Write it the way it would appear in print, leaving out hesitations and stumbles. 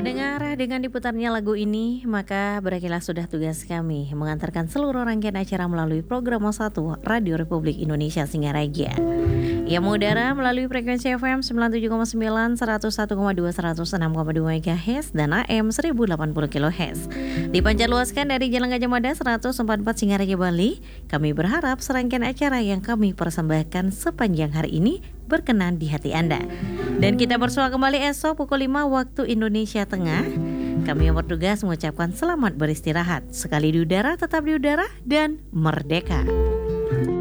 Pendengar, dengan diputarnya lagu ini, maka berakhirlah sudah tugas kami mengantarkan seluruh rangkaian acara melalui program 1 Radio Republik Indonesia Singaraja. Yang mengudara melalui frekuensi FM 97,9, 101,2, 106,2 MHz dan AM 1080 kHz. Dipancar luaskan dari Jalan Gajah Mada 144 Singaraja, Bali. Kami berharap serangkaian acara yang kami persembahkan sepanjang hari ini berkenan di hati Anda. Dan kita bersua kembali esok pukul 5 waktu Indonesia Tengah. Kami yang bertugas mengucapkan selamat beristirahat. Sekali di udara, tetap di udara dan merdeka.